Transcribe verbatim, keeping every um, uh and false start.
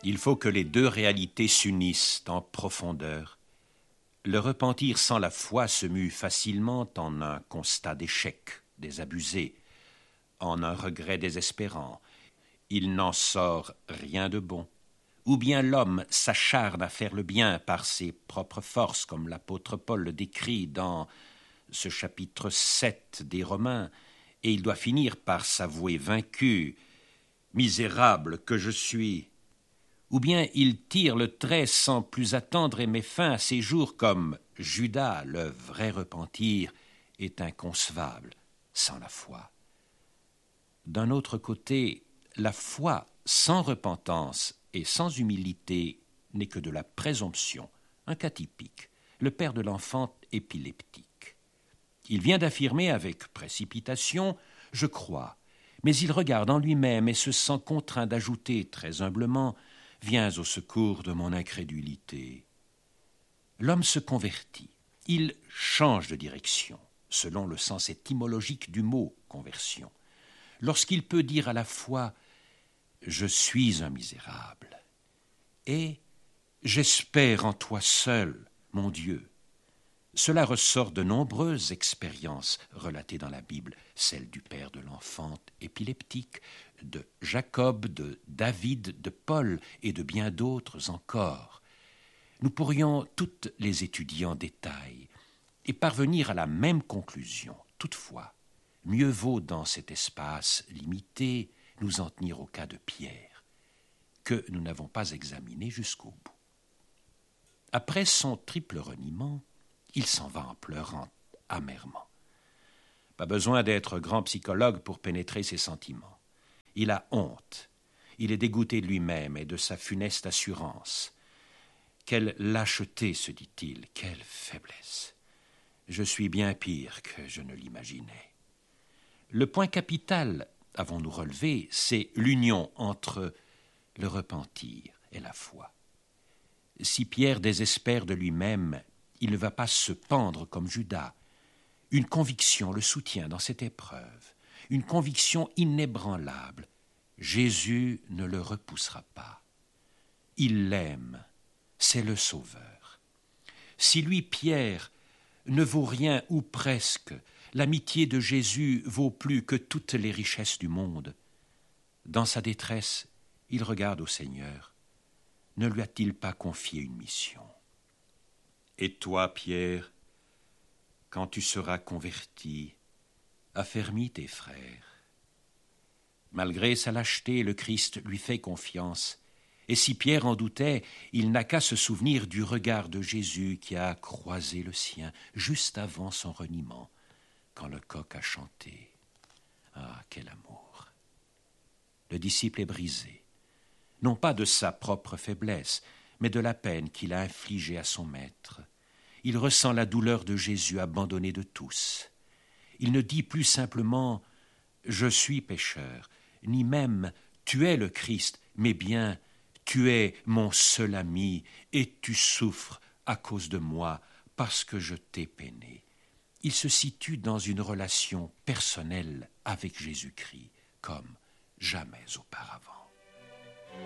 Il faut que les deux réalités s'unissent en profondeur. Le repentir sans la foi se mue facilement en un constat d'échec, désabusé, en un regret désespérant. Il n'en sort rien de bon. Ou bien l'homme s'acharne à faire le bien par ses propres forces, comme l'apôtre Paul le décrit dans ce chapitre sept des Romains, et il doit finir par s'avouer vaincu, misérable que je suis. Ou bien il tire le trait sans plus attendre et met fin à ses jours comme Judas. Le vrai repentir est inconcevable sans la foi. D'un autre côté, la foi sans repentance et sans humilité n'est que de la présomption, un cas typique, le père de l'enfant épileptique. Il vient d'affirmer avec précipitation « je crois », mais il regarde en lui-même et se sent contraint d'ajouter très humblement « viens au secours de mon incrédulité ». L'homme se convertit, il change de direction, selon le sens étymologique du mot « conversion ». Lorsqu'il peut dire à la fois « je suis un misérable » et « j'espère en toi seul, mon Dieu ». Cela ressort de nombreuses expériences relatées dans la Bible, celle du père de l'enfant épileptique, de Jacob, de David, de Paul et de bien d'autres encore. Nous pourrions toutes les étudier en détail et parvenir à la même conclusion. Toutefois, mieux vaut dans cet espace limité nous en tenir au cas de Pierre, que nous n'avons pas examiné jusqu'au bout. Après son triple reniement, il s'en va en pleurant amèrement. Pas besoin d'être grand psychologue pour pénétrer ses sentiments. Il a honte. Il est dégoûté de lui-même et de sa funeste assurance. Quelle lâcheté, se dit-il, quelle faiblesse. Je suis bien pire que je ne l'imaginais. Le point capital, avons-nous relevé, c'est l'union entre le repentir et la foi. Si Pierre désespère de lui-même, il ne va pas se pendre comme Judas. Une conviction le soutient dans cette épreuve, une conviction inébranlable. Jésus ne le repoussera pas. Il l'aime, c'est le Sauveur. Si lui, Pierre, ne vaut rien ou presque, l'amitié de Jésus vaut plus que toutes les richesses du monde. Dans sa détresse, il regarde au Seigneur. Ne lui a-t-il pas confié une mission ? Et toi, Pierre, quand tu seras converti, affermis tes frères. Malgré sa lâcheté, le Christ lui fait confiance. Et si Pierre en doutait, il n'a qu'à se souvenir du regard de Jésus qui a croisé le sien juste avant son reniement, quand le coq a chanté. Ah, quel amour! Le disciple est brisé, non pas de sa propre faiblesse, mais de la peine qu'il a infligée à son maître. Il ressent la douleur de Jésus abandonné de tous. Il ne dit plus simplement « je suis pécheur », ni même « tu es le Christ », mais bien « tu es mon seul ami et tu souffres à cause de moi parce que je t'ai peiné ». Il se situe dans une relation personnelle avec Jésus-Christ comme jamais auparavant.